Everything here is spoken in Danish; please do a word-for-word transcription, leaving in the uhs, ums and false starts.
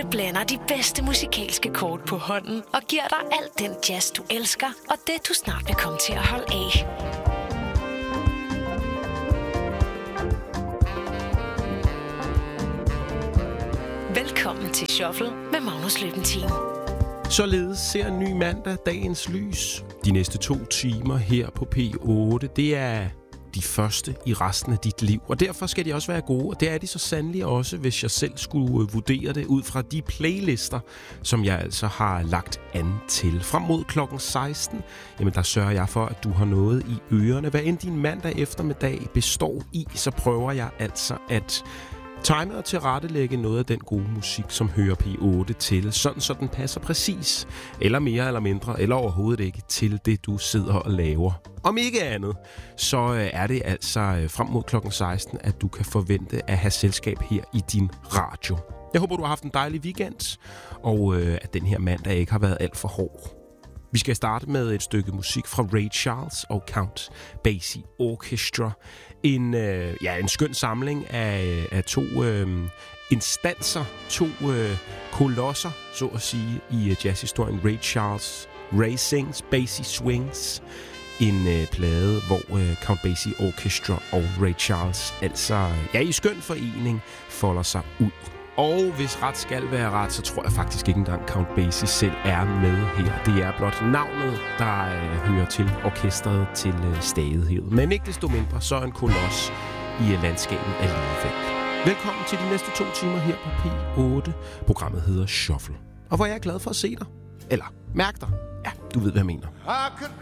blander de bedste musikalske kort på hånden og giver dig alt den jazz, du elsker, og det, du snart vil komme til at holde af. Velkommen til Shuffle med Magnus Løbentin. Således ser en ny mandag dagens lys. De næste to timer her på P otte, det er de første i resten af dit liv. Og derfor skal de også være gode, og det er de så sandelig også, hvis jeg selv skulle vurdere det ud fra de playlister, som jeg altså har lagt an til. Frem mod klokken seksten, jamen der sørger jeg for, at du har noget i ørerne. Hvad end din mandag eftermiddag består i, så prøver jeg altså at time og tilrettelægge noget af den gode musik, som hører P otte til, sådan så den passer præcis, eller mere eller mindre, eller overhovedet ikke, til det, du sidder og laver. Om ikke andet, så er det altså frem mod klokken seksten, at du kan forvente at have selskab her i din radio. Jeg håber, du har haft en dejlig weekend, og øh, at den her mandag ikke har været alt for hård. Vi skal starte med et stykke musik fra Ray Charles og Count Basie Orchestra. En, øh, ja, en skøn samling af, af to øh, instanser, to øh, kolosser, så at sige, i jazzhistorien. Ray Charles, Ray Sings, Basie Swings. En øh, plade, hvor øh, Count Basie Orchestra og Ray Charles altså ja, i skøn forening folder sig ud. Og hvis ret skal være ret, så tror jeg faktisk ikke engang Count Basie selv er med her. Det er blot navnet, der øh, hører til orkestret til øh, stadighed. Men ikke desto mindre, så en kolos i øh, landskabet alligevel. Velkommen til de næste to timer her på P otte. Programmet hedder Shuffle. Og hvor jeg er glad for at se dig. Eller mærke dig. Ja, du ved, hvad jeg mener. I could